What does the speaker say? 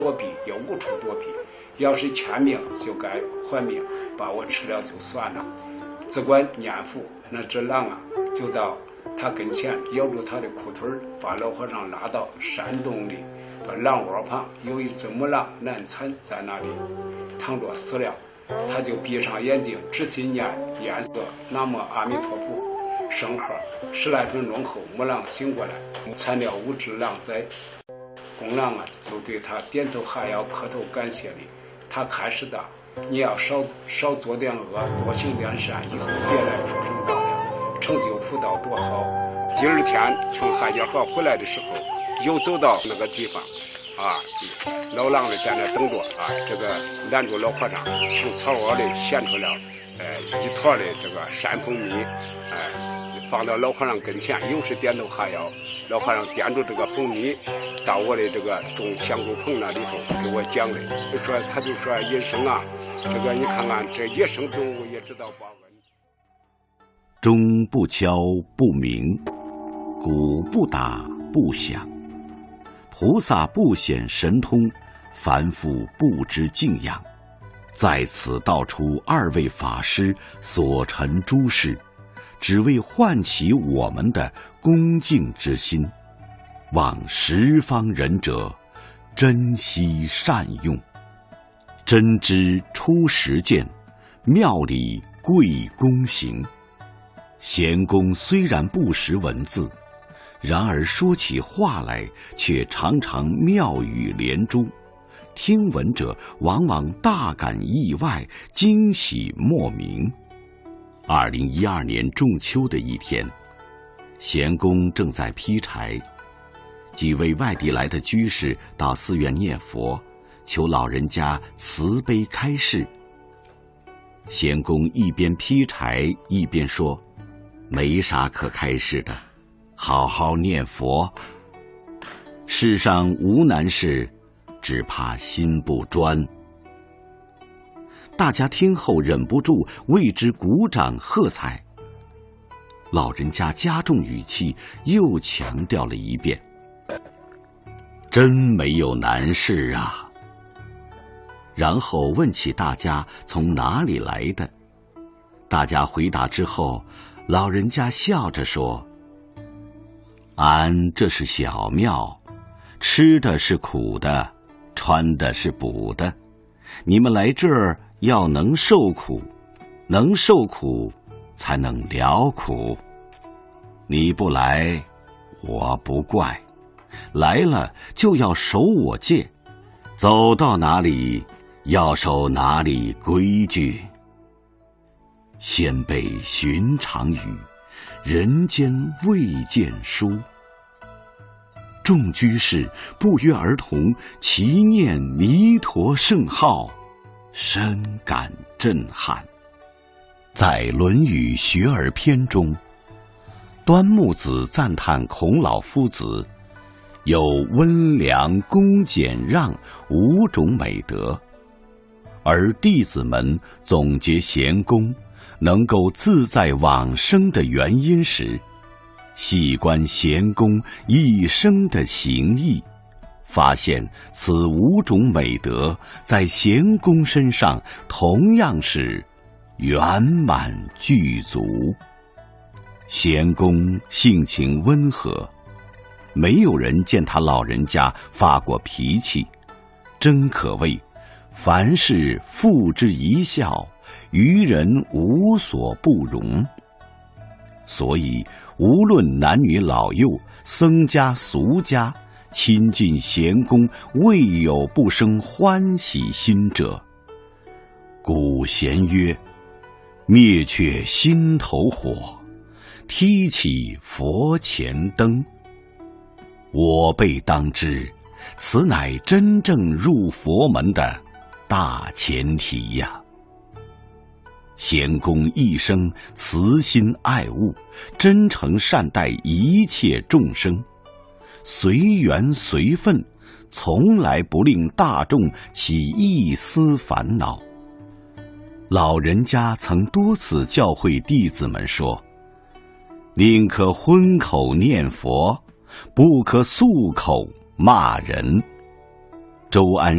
躲避也无处躲避，要是欠命就该还命，把我吃了就算了。只管念佛。那只狼啊，就到他跟前咬住他的裤腿，把老和尚拉到山洞里，把狼窝旁有一只母狼难产在那里躺着死了。他就闭上眼睛，仔细念念个南无阿弥陀佛圣号。10来分钟后，母狼醒过来，产了5只狼崽。公狼啊，就对他点头哈腰，磕头感谢礼。他开始的，你要少做点恶，多行点善，以后别来出生道了，成就福道多好。第2天从汉家河回来的时候，又走到那个地方。老狼呢在那等着这个拦住老和尚，从草窝里衔出了一坨的这个山蜂蜜，放到老和尚跟前，又是点头哈腰。老和尚掂住这个蜂蜜，到我的这个种香菇棚那里头给我讲的，他就说医生啊，这个你看看这野生动物也知道报恩。 钟不敲不鸣，鼓不打不响。菩萨不显神通，凡夫不知敬仰。在此道出2位法师所陈诸事，只为唤起我们的恭敬之心，望十方仁者珍惜善用。真知出实践，妙理贵躬行。贤公虽然不识文字，然而说起话来却常常妙语连珠，听闻者往往大感意外，惊喜莫名。2012年仲秋的一天，贤公正在劈柴，几位外地来的居士到寺院念佛，求老人家慈悲开示。贤公一边劈柴一边说，没啥可开示的，好好念佛。世上无难事，只怕心不专。大家听后忍不住为之鼓掌喝彩。老人家加重语气，又强调了一遍，真没有难事啊。然后问起大家从哪里来的，大家回答之后，老人家笑着说，俺这是小庙，吃的是苦的，穿的是补的，你们来这儿要能受苦，能受苦才能了苦。你不来，我不怪，来了就要守我戒，走到哪里要守哪里规矩。先辈寻常语，人间未见书。众居士不约而同齐念弥陀圣号，深感震撼。在《论语·学而篇》中，端木子赞叹孔老夫子有温良、恭、俭、让5种美德，而弟子们总结贤公能够自在往生的原因时，细观贤公一生的行义，发现此5种美德在贤公身上同样是圆满具足。贤公性情温和，没有人见他老人家发过脾气，真可谓凡事付之一笑，于人无所不容。所以无论男女老幼，僧家俗家，亲近贤公未有不生欢喜心者。古贤曰，灭却心头火，提起佛前灯。我辈当知，此乃真正入佛门的大前提呀。贤公一生慈心爱物，真诚善待一切众生，随缘随分，从来不令大众起一丝烦恼。老人家曾多次教诲弟子们说，宁可荤口念佛，不可素口骂人。 周安